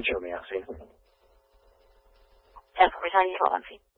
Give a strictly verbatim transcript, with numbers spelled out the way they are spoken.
mucho, mi así. Of course, I need to